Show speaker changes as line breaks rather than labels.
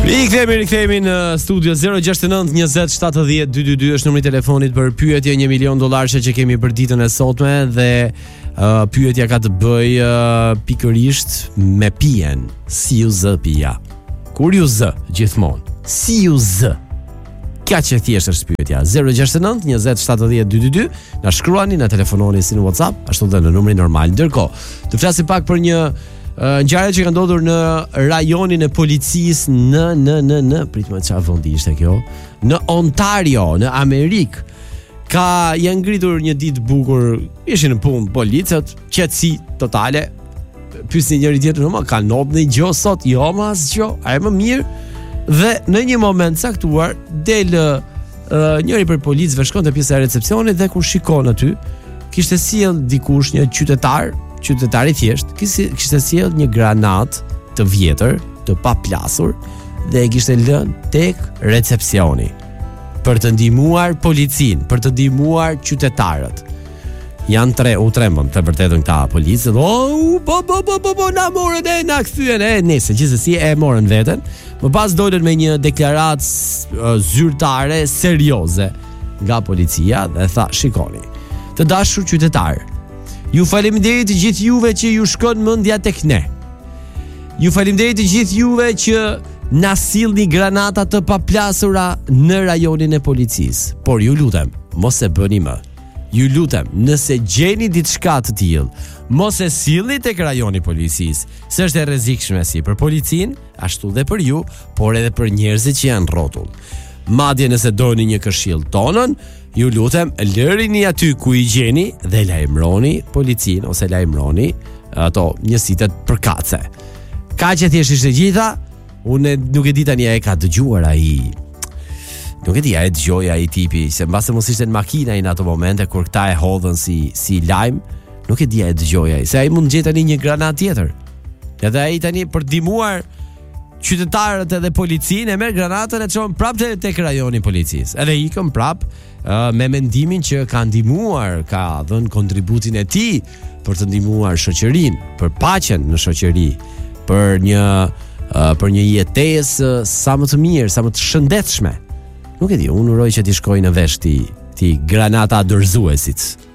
Rikthehemi në studio 069 20 70 222 është numri I telefonit për pyetje $1 milion që kemi për ditën e sotme dhe pyetja ka të bëj pikërisht me pijen. Si u zë pija? Kur ju zë gjithmonë? Si u zë? Kja që thjesht është pyetja. 069 20 70 222 na shkruani, na telefononi si në WhatsApp, ashtu dhe në numrin normal. Ndërkohë, të flasim pak për një ngjarje që ka ndodhur në rajonin e policisë në pritmë çfarë vendi ishte kjo? Në Ontario, në Amerikë. Janë ngritur një ditë bukur, ishin në punë policët, qetësi totale. Pyesni njëri tjetrin, "Ma ka nop në gjë sot?" "Jo, ma asgjë." "A e më mirë?" Dhe në një moment caktuar del njëri për policëve, shkonte pjesa e recepcionit dhe kur shikon aty, kishte sjell dikush, një qytetar I thjesht, kishte sjell një granat të vjetër, të paplasur dhe e kishte lënë tek recepcioni për të ndihmuar policinë, për të ndihmuar qytetarët. Janë u trembën të vërtetën këta policët. Na morën e na kthyen nëse gjithsesi e morën veten. Më pas dolën me një deklaratë zyrtare serioze nga policia dhe tha, "Shikoni, të dashur qytetar, ju faleminderit të gjithë juve që ju shkon mendja tek ne. Ju faleminderit të gjithë juve që na sillni granata të paplasura në rajonin e policisë. Por ju lutem, mos e bëni më. Ju lutem, nëse gjeni diçka të tillë, mos e sillni tek rajoni I policisë, se është e rrezikshme si për policinë, ashtu dhe për ju, por edhe për njerëzit që janë rrotull. Madje nëse doni një këshill tonën, ju lutem, lërini aty ku I gjeni dhe lajmëroni policinë ose lajmëroni ato njësitë përkatëse." Kaq e thjesht ishte gjitha. Unë nuk e di tani a e ka dëgjuar ai. Nuk e di a e dëgjoi ai tipi, se mbase mos ishte në makina I në ato momente kur këta e hodhën si lajm. Nuk e di a e dëgjoi ai, se ai mund gjetë tani një granat tjetër. Edhe ai tani për ndihmuar qytetarët edhe policinë e merr granatën e çon prapë tek rajoni I policisë. Edhe ikën prapë me mendimin që ka ndihmuar, ka dhënë kontributin e tij për të ndihmuar shoqërinë, për paqen në shoqëri, për një jetesë sa më të mirë, sa më të shëndetshme. Nuk e di, unë uroj që ti shkoj në vesh ti granata dorëzuesit.